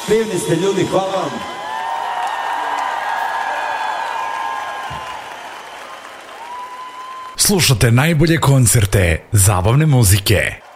Divni ste ljudi, hvala vam. Slušate najbolje koncerte zabavne muzike.